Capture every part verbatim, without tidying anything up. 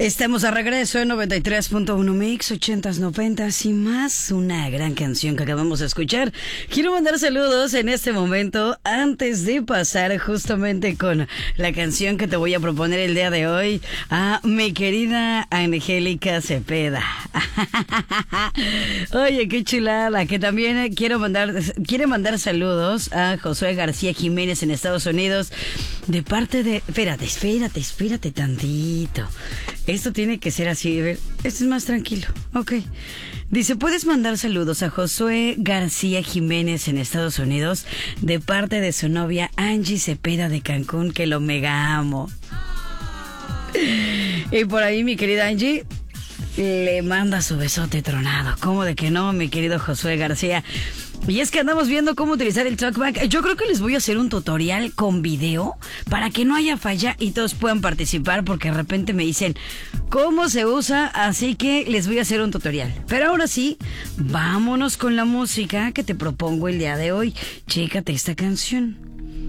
Estamos a regreso en noventa y tres punto uno Mix, ochentas, noventas y más. Una gran canción que acabamos de escuchar. Quiero mandar saludos en este momento antes de pasar justamente con la canción que te voy a proponer el día de hoy a mi querida Angélica Cepeda. Oye, qué chulada. Que también quiero mandar, quiere mandar saludos a Josué García Jiménez en Estados Unidos de parte de... Espérate, espérate, espérate tantito. Esto tiene que ser así, a ver, esto es más tranquilo, ok. Dice, ¿puedes mandar saludos a Josué García Jiménez en Estados Unidos de parte de su novia Angie Cepeda de Cancún, que lo mega amo? Y por ahí mi querida Angie le manda su besote tronado. ¿Cómo de que no, mi querido Josué García? Y es que andamos viendo cómo utilizar el TalkBack. Yo creo que les voy a hacer un tutorial con video para que no haya falla y todos puedan participar, porque de repente me dicen cómo se usa, así que les voy a hacer un tutorial. Pero ahora sí, vámonos con la música que te propongo el día de hoy. Chécate esta canción.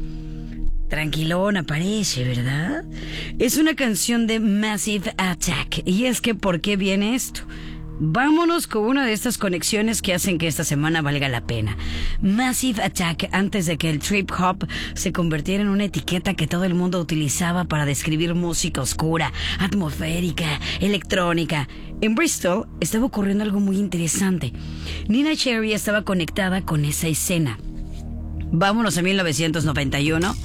Tranquilona parece, ¿verdad? Es una canción de Massive Attack. Y es que, ¿por qué viene esto? Vámonos con una de estas conexiones que hacen que esta semana valga la pena. Massive Attack, antes de que el trip hop se convirtiera en una etiqueta que todo el mundo utilizaba para describir música oscura, atmosférica, electrónica. En Bristol estaba ocurriendo algo muy interesante. Nina Cherry estaba conectada con esa escena. Vámonos a mil novecientos noventa y uno.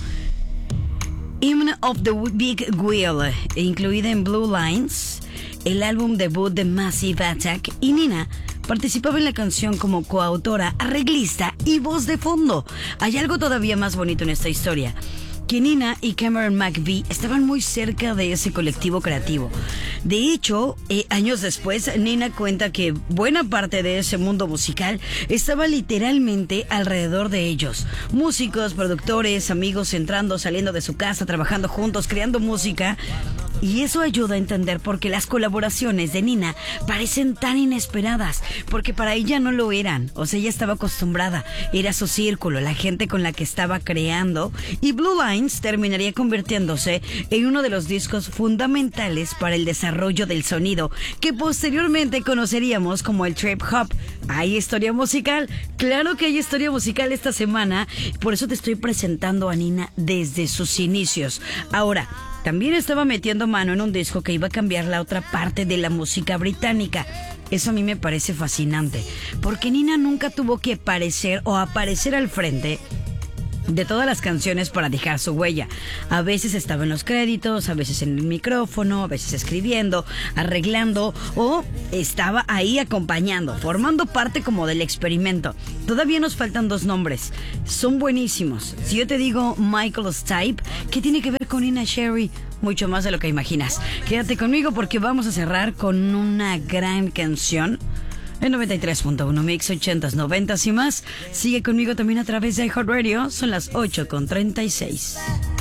Hymn of the Big Wheel, incluida en Blue Lines, el álbum debut de Massive Attack, y Nina participaba en la canción como coautora, arreglista y voz de fondo. Hay algo todavía más bonito en esta historia, que Nina y Cameron McVie estaban muy cerca de ese colectivo creativo. De hecho, eh, años después, Nina cuenta que buena parte de ese mundo musical estaba literalmente alrededor de ellos. Músicos, productores, amigos entrando, saliendo de su casa, trabajando juntos, creando música. Y eso ayuda a entender por qué las colaboraciones de Nina parecen tan inesperadas, porque para ella no lo eran. O sea, ella estaba acostumbrada, era su círculo, la gente con la que estaba creando. Y Blue Lines terminaría convirtiéndose en uno de los discos fundamentales para el desarrollo del sonido, que posteriormente conoceríamos como el trip hop. ¿Hay historia musical? Claro que hay historia musical esta semana, por eso te estoy presentando a Nina desde sus inicios. Ahora, también estaba metiendo mano en un disco que iba a cambiar la otra parte de la música británica. Eso a mí me parece fascinante, porque Nina nunca tuvo que aparecer o aparecer al frente de todas las canciones para dejar su huella. A veces estaba en los créditos, a veces en el micrófono, a veces escribiendo, arreglando, o estaba ahí acompañando, formando parte como del experimento. Todavía nos faltan dos nombres, son buenísimos. Si yo te digo Michael Stipe, ¿qué tiene que ver con Nina Cherry? Mucho más de lo que imaginas. Quédate conmigo porque vamos a cerrar con una gran canción en noventa y tres punto uno Mix, ochentas, noventas y más. Sigue conmigo también a través de iHeartRadio. Son las ocho con treinta y seis.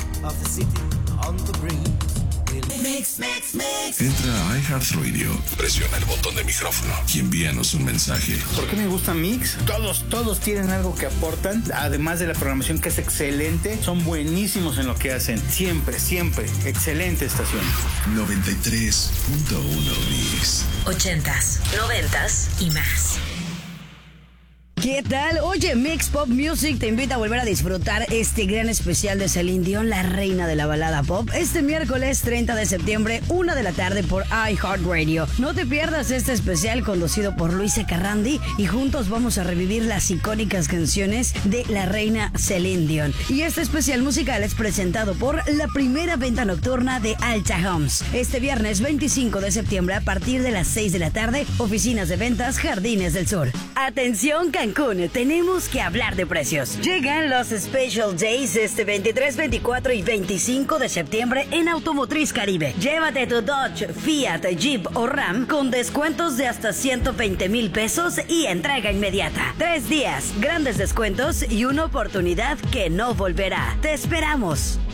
Entra a iHeartRadio, presiona el botón de micrófono y envíanos un mensaje. ¿Por qué me gusta Mix? Todos, todos tienen algo que aportan, además de la programación que es excelente. Son buenísimos en lo que hacen. Siempre, siempre. Excelente estación. noventa y tres punto uno Mix. Ochentas, noventas y más. ¿Qué tal? Oye, Mix Pop Music te invita a volver a disfrutar este gran especial de Celine Dion, la reina de la balada pop, este miércoles treinta de septiembre, una de la tarde por iHeartRadio. No te pierdas este especial conducido por Luisa Carrandi y juntos vamos a revivir las icónicas canciones de la reina Celine Dion. Y este especial musical es presentado por la primera venta nocturna de Alta Homes. Este viernes veinticinco de septiembre a partir de las seis de la tarde, oficinas de ventas Jardines del Sur. Atención, Cancún. Tenemos que hablar de precios. Llegan los Special Days este veintitrés, veinticuatro y veinticinco de septiembre en Automotriz Caribe. Llévate tu Dodge, Fiat, Jeep o Ram con descuentos de hasta ciento veinte mil pesos y entrega inmediata. Tres días, grandes descuentos y una oportunidad que no volverá. ¡Te esperamos!